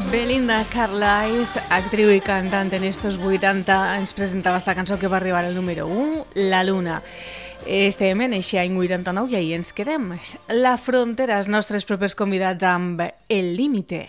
Belinda Carlisle, actriu i cantant en estos 80, ens presentava esta cançó que va arribar al número 1, La Luna. Estem en eixe any 89 i ahí ens quedem. La Frontera, els nostres propers convidats amb El Límite.